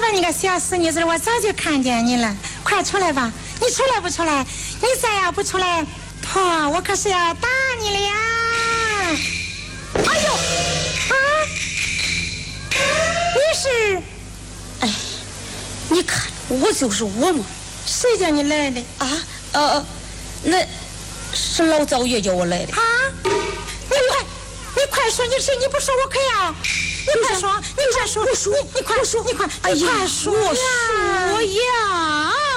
说你个小死女子，我早就看见你了，快出来吧！你出来不出来？你再要不出来，婆，我可是要打你了呀！哎呦，啊！你是？ 哎，你看我就是我嘛。 谁叫你来的？ 啊？那是老灶爷叫我来的。 啊！你快说，你是你不说我可要。你快说，你快说，你快说，你快， 哎呀， 快说呀！ 我说呀。